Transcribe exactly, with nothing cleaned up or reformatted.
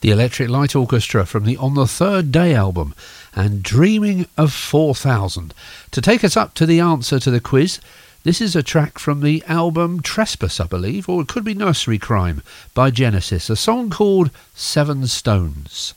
the Electric Light Orchestra from the On the Third Day album, and Dreaming of four thousand. To take us up to the answer to the quiz, this is a track from the album Trespass, I believe, or it could be Nursery Crime by Genesis, a song called Seven Stones.